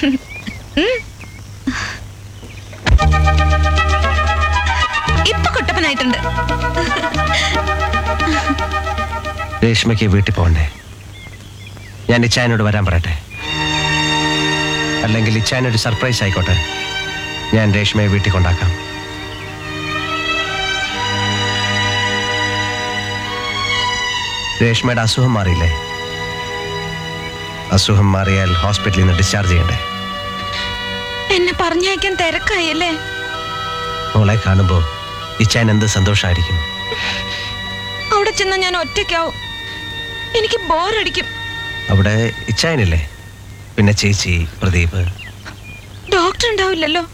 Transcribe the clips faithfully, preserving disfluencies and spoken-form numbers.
ഇപ്പൊ കുട്ടപ്പനായിട്ടുണ്ട്. രേഷ്മയ്ക്ക് വീട്ടിൽ പോകണ്ടേ? ഞാൻ ഇച്ചായനോട് വരാൻ പറയട്ടെ? അല്ലെങ്കിൽ ഇച്ചായനൊരു സർപ്രൈസ് ആയിക്കോട്ടെ, ഞാൻ രേഷ്മയെ വീട്ടിൽ കൊണ്ടാക്കാം. രേഷ്മയുടെ അസുഖം മാറിയില്ലേ? അസുഖം മാറിയാൽ ഹോസ്പിറ്റലിൽ നിന്ന് ഡിസ്ചാർജ് ചെയ്യണ്ടേ? എന്നെ പറഞ്ഞയക്കാൻ തിരക്കായല്ലേ? മോളെ കാണുമ്പോ ഇച്ചായൻ എന്ത് സന്തോഷമായിരിക്കും. അവിടെ ചെന്ന ഞാൻ ഒറ്റയ്ക്കാവും. എനിക്ക് ബോറടിക്കും. അവിടെ ഇച്ചായനില്ലേ? പിന്നെ ചേച്ചി, പ്രദീപ്. ഡോക്ടർ ഉണ്ടാവില്ലല്ലോ.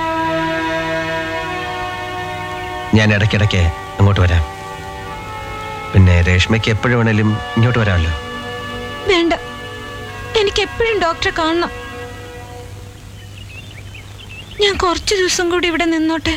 ഞാൻ ഇടയ്ക്കിടയ്ക്ക് അങ്ങോട്ട് വരാം. പിന്നെ രേഷ്മയ്ക്ക് എപ്പോഴും വേണേലും ഇങ്ങോട്ട് വരാമല്ലോ. വേണ്ട, എനിക്ക് എപ്പോഴും ഡോക്ടറെ കാണണം. ഞാൻ കുറച്ചു ദിവസം കൂടി ഇവിടെ നിന്നോട്ടെ.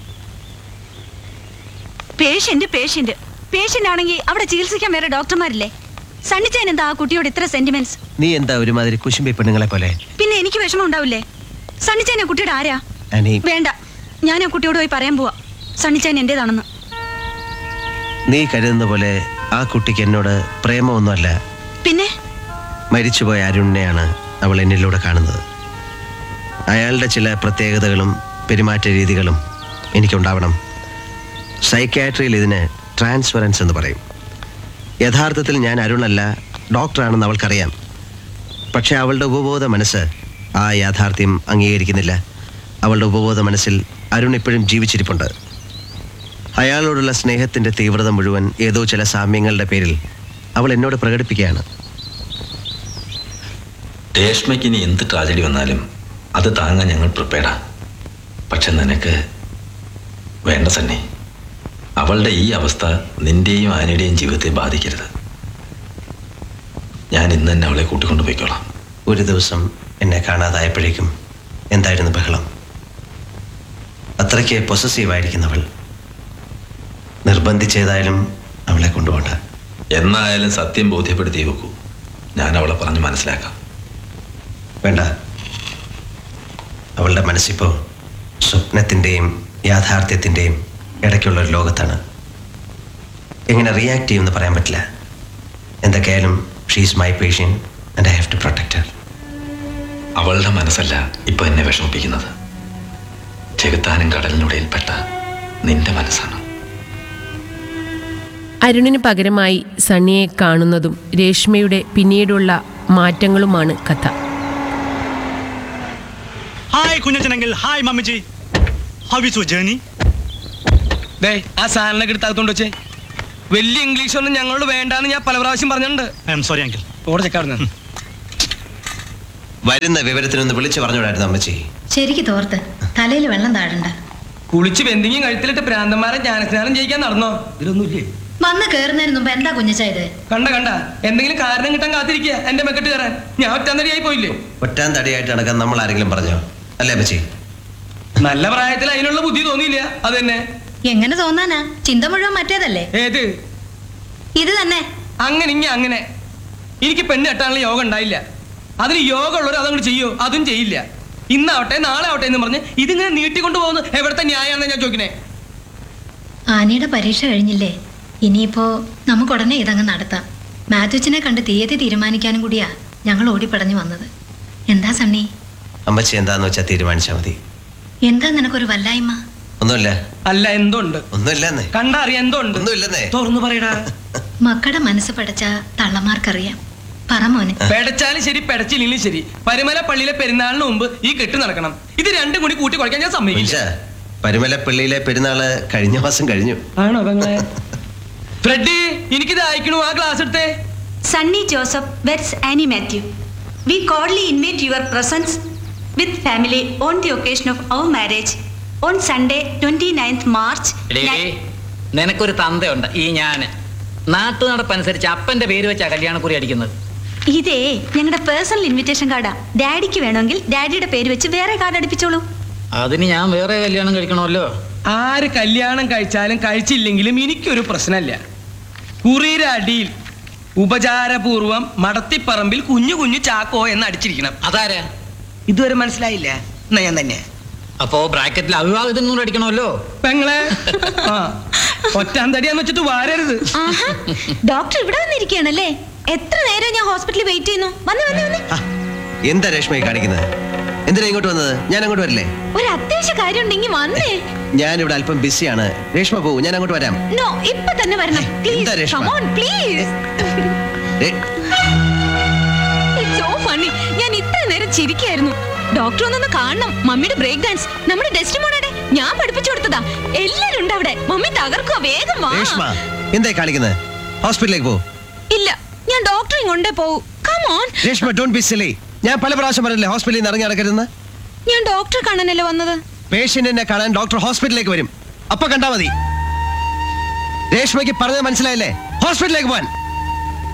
പേഷ്യന്റ് പേഷ്യന്റ് പേഷ്യന്റ് ആണെങ്കിൽ അവിടെ ചികിത്സിക്കാൻ വേറെ ഡോക്ടർമാരില്ലേ? സണ്ണിച്ചാൻ എന്താ ആ കുട്ടിയോട് ഇത്ര സെന്റിമെന്റ്സ്? നീ എന്താ ഒരുമാതിരി കുശുമ്പി പെണ്ണുങ്ങളെ പോലെ? പിന്നെ എനിക്ക് വിഷമം ഉണ്ടാവില്ലേ? സണ്ണിച്ചാൻ ആ കുട്ടിയുടെ ആരാ? വേണ്ട, ഞാൻ ആ കുട്ടിയോട് പോയി പറയാൻ പോവാ സണ്ണിച്ചാൻ എന്റേതാണെന്ന്. നീ കരുതുന്ന പോലെ ആ കുട്ടിക്ക് എന്നോട് പ്രേമമൊന്നുമല്ല. പിന്നെ മരിച്ചുപോയ അരുണിനെയാണ് അവൾ എന്നിലൂടെ കാണുന്നത്. അയാളുടെ ചില പ്രത്യേകതകളും പെരുമാറ്റ രീതികളും എനിക്കുണ്ടാവണം. സൈക്യാട്രിയിൽ ഇതിന് ട്രാൻസ്ഫറൻസ് എന്ന് പറയും. യഥാർത്ഥത്തിൽ ഞാൻ അരുണല്ല, ഡോക്ടറാണെന്ന് അവൾക്കറിയാം. പക്ഷെ അവളുടെ ഉപബോധ മനസ്സ് ആ യാഥാർത്ഥ്യം അംഗീകരിക്കുന്നില്ല. അവളുടെ ഉപബോധ മനസ്സിൽ അരുൺ ഇപ്പോഴും ജീവിച്ചിരിപ്പുണ്ട്. അയാളോടുള്ള സ്നേഹത്തിൻ്റെ തീവ്രത മുഴുവൻ ഏതോ ചില സാമ്യങ്ങളുടെ പേരിൽ അവൾ എന്നോട് പ്രകടിപ്പിക്കുകയാണ്. രേഷ്മയ്ക്ക് ഇനി എന്ത് ട്രാജഡി വന്നാലും അത് താങ്ങാൻ ഞങ്ങൾ പ്രിപ്പയർഡാ. പക്ഷെ നിനക്ക് വേണ്ട സണ്ണി, അവളുടെ ഈ അവസ്ഥ നിന്റെയും ആനയുടെയും ജീവിതത്തെ ബാധിക്കരുത്. ഞാൻ ഇന്ന് തന്നെ അവളെ കൂട്ടിക്കൊണ്ടു പോയിക്കോളാം. ഒരു ദിവസം എന്നെ കാണാതായപ്പോഴേക്കും എന്തായിരുന്നു ബഹളം. അത്രയ്ക്ക് പൊസസീവായിരിക്കുന്നവൾ. നിർബന്ധിച്ചേതായാലും അവളെ കൊണ്ടുപോകണ്ട. എന്നായാലും സത്യം ബോധ്യപ്പെടുത്തി വെക്കൂ. ഞാൻ അവളെ പറഞ്ഞ് മനസ്സിലാക്കാം. വേണ്ട, അവളുടെ മനസ്സിപ്പോൾ സ്വപ്നത്തിൻ്റെയും യാഥാർത്ഥ്യത്തിൻ്റെയും ഇടയ്ക്കുള്ളൊരു ലോകത്താണ്. എങ്ങനെ റിയാക്ട് ചെയ്യുമെന്ന് പറയാൻ പറ്റില്ല. എന്തൊക്കെയായാലും she is my patient and I have to protect Har. അവളുടെ മനസ്സല്ല ഇപ്പൊ എന്നെ വിഷമിപ്പിക്കുന്നത്. ചെകുത്താനും കടലിനുടയിൽപ്പെട്ട നിന്റെ മനസ്സാണ്. അരുണിന് പകരമായി സണ്ണിയെ കാണുന്നതും രേഷ്മയുടെ പിന്നീടുള്ള മാറ്റങ്ങളുമാണ് കഥ. Hi കുഞ്ഞച്ചനെങ്കിൽ. Hi മമ്മിജി. How is your journey? ദേ ആ സാധനങ്ങളൊക്കെ എടുത്താത്തോണ്ട് വെച്ചേ. വലിയ ഇംഗ്ലീഷ് ഒന്നും ഞങ്ങളോട് വേണ്ടാന്ന് ഞാൻ പല പ്രാവശ്യം പറഞ്ഞിട്ടുണ്ട്. I am sorry uncle. ഓടെ ചെക്കാടുന്ന വരുന്ന വിവരത്തിനൊന്ന് വിളിച്ചു പറഞ്ഞുകൂടായിരുന്നു അമ്മച്ചി? ശരിക്ക് തോർത്ത് തലയിൽ വെള്ളം താഴണ്ട. കുളിച്ച് ബെന്തിങ്ങും കഴുത്തിലിട്ട് പ്രാന്തന്മാരെ ജ്ഞാനസ്നാനം ചെയ്യിക്കാൻ നടന്നോ? ഇതിലൊന്നുമില്ലേ? വന്ന് കേറുന്നതിന് മുമ്പ് എന്താ കുഞ്ഞച്ചായത്? കണ്ട കണ്ട എന്തെങ്കിലും കാരണം കിട്ടാൻ കാത്തിരിക്കുക എന്റെ മെക്കെട്ട് കയറാൻ. ഞാൻ ഒറ്റാന്തടിയായി പോയില്ലേ? ഒറ്റാൻ തടിയായിട്ട് നടക്കാൻ നമ്മൾ ആരെങ്കിലും പറഞ്ഞോ? അല്ലേ അമ്മച്ചി? നല്ല പ്രായത്തിൽ അതിനുള്ള ബുദ്ധി തോന്നിയില്ല. അത് തന്നെ. എങ്ങനെ തോന്നാനാ? ചിന്ത മുഴുവൻ മറ്റേതല്ലേ? ഏത്? ഇത് തന്നെ. അങ്ങനെ ഇങ്ങനെ അങ്ങനെ എനിക്ക് പെണ്ണ് കെട്ടാനുള്ള യോഗം ഉണ്ടായില്ല. അതിന് യോഗം ഉള്ളവർ അതങ്ങോട്ട് ചെയ്യോ? അതും ചെയ്യില്ല. ഇന്നാവട്ടെ നാളെ ആവട്ടെ എന്ന് പറഞ്ഞ് ഇതിങ്ങനെ നീട്ടിക്കൊണ്ടു പോകുന്നു. എവിടത്തെ ന്യായാണെന്ന് ഞാൻ ചോദിക്കണേ. ആനയുടെ പരീക്ഷ കഴിഞ്ഞില്ലേ? ഇനിയിപ്പോ നമുക്ക് ഉടനെ ഇതങ്ങ് നടത്താം. മാത്യുച്ചിനെ കണ്ട് തീയതി തീരുമാനിക്കാനും കൂടിയാ ഞങ്ങൾ ഓടിപ്പടഞ്ഞു വന്നത്. എന്താ സണ്ണി? അമ്മച്ചി എന്താന്ന് വെച്ചാൽ തീരുമാനിച്ചാൽ മതി. എന്താ നിനക്കൊരു വല്ലായ്മ? ഒന്നുമില്ല. അല്ല എന്തോണ്ട്? ഒന്നുമില്ലെന്നേ. കണ്ടറിയാം എന്തോണ്ട്? ഒന്നുമില്ലെന്നേ. തുറന്നു പറയടാ. മക്കളുടെ മനസ്സ് പടച്ച തള്ളമാർക്കറിയാം. പറമോനെ. പെടച്ചാലും ശരി പെടച്ചില്ലെങ്കിലും ശരി പരുമല പള്ളിയിലെ പെരുന്നാളിന് മുമ്പ് ഈ കെട്ട് നടക്കണം. ഇത് രണ്ടും കൂടി കൂട്ടി കുഴക്കാൻ ഞാൻ സമ്മതിക്കില്ല. പരുമല പള്ളിയിലെ പെരുന്നാള് കഴിഞ്ഞ മാസം കഴിഞ്ഞു. ആണോ പെങ്ങളെ? ഫ്രെഡി എനിക്കിത് അയക്കണു. ആ ക്ലാസ് എടുത്തേ. Sunny Joseph vets Annie Mathew. We cordially invite your presence with family on the occasion of our marriage on Sunday twenty-ninth March. നിനക്കൊരു തന്തയുണ്ട്. ഈ ഞാന് നാട്ടു നടപ്പനുസരിച്ച് അപ്പന്റെ പേര് വെച്ചാ കല്യാണക്കുറി അടിക്കുന്നത്. ഇതേ ഞങ്ങളുടെ പേഴ്സണൽ ഇൻവിറ്റേഷൻ കാർഡാ. ഡാഡിക്ക് വേണമെങ്കിൽ ഡാഡിയുടെ പേര് വെച്ച് വേറെ കാർഡ് അടുപ്പിച്ചോളൂ. അതിന് ഞാൻ വേറെ കല്യാണം കഴിക്കണമല്ലോ. ആര് കല്യാണം കഴിച്ചാലും കഴിച്ചില്ലെങ്കിലും എനിക്കൊരു പ്രശ്നമില്ല. കുറിയുടെ അടിയിൽ ഉപചാരപൂർവം മടത്തിപ്പറമ്പിൽ കുഞ്ഞു കുഞ്ഞു ചാക്കോ എന്ന് അടിച്ചിരിക്കണം. അതാരാ? ഇതുവരെ മനസ്സിലായില്ല? എന്നാ ഞാൻ തന്നെ അപ്പോ ബ്രാക്കറ്റിൽ അവിവാഹിതം കൂടെ അടിക്കണമല്ലോ. പെങ്ങളെ ആ ഒറ്റാന്തടിയാന്ന് വെച്ചിട്ട് വാരരുത്. ആഹാ, ഡോക്ടർ ഇവിടെ വന്നിരിക്കുകയാണല്ലേ? എത്ര നേരം ഞാൻ ഹോസ്പിറ്റലിൽ വെയിറ്റ് ചെയ്യുന്നു. വന്ന് വന്ന് വന്ന്. ആ, എന്താ രേഷ്മയെ കാണിക്കുന്നത്? എന്തിനാ ഇങ്ങോട്ട് വന്നത്? ഞാൻ അങ്ങോട്ട് വരില്ലേ? ഒരു അത്യാവശ്യ കാര്യം ഉണ്ടെങ്കിൽ വന്നേ. ഞാനിവിടെ അല്പം ബിസിയാണ്. രേഷ്മ പോവും, ഞാൻ അങ്ങോട്ട് വരാം. നോ, ഇപ്പൊ തന്നെ വരണം. എന്താ please Reshma? Come on please. ഏ, ഇറ്റ്സ് സോ ഫണ്ണി. ഞാൻ ഇത്ര നേരം ചിരിക്കായിരുന്നു. ഡോക്ടർ ഒന്നൊന്ന് കാണണം. മമ്മിയുടെ ബ്രേക്ക് ഡാൻസ് നമ്മുടെ ഡെസ്റ്റിമോണയുടെ ഞാൻ പഠിപ്പിച്ചു കൊടുത്തതാ. എല്ലാരും ഉണ്ട് അവിടെ. മമ്മി തകർക്കുക. വേഗം വാ. രേഷ്മ എന്തായി കാണിക്കുന്നത്? ഹോസ്പിറ്റലിലേക്ക് പോ. ഇല്ല, ഞാൻ ഡോക്ടറെ കൊണ്ടേ പോവും. Come on. Reshma don't be സിലി. ഞാൻ പല പ്രാവശ്യം പറഞ്ഞില്ലേ ഹോസ്പിറ്റലിൽ നിന്ന് ഇറങ്ങി നടക്കരുതെന്ന്. ഞാൻ ഡോക്ടറെ കാണാനല്ലേ വന്നത്. പേഷ്യന്റിനെ കാണാൻ ഡോക്ടർ ഹോസ്പിറ്റലിലേക്ക് വരും. അപ്പൊ കണ്ടാ മതി. രേഷ്മയ്ക്ക് പറഞ്ഞത് മനസ്സിലായില്ലേ? ഹോസ്പിറ്റലിലേക്ക് പോവാൻ.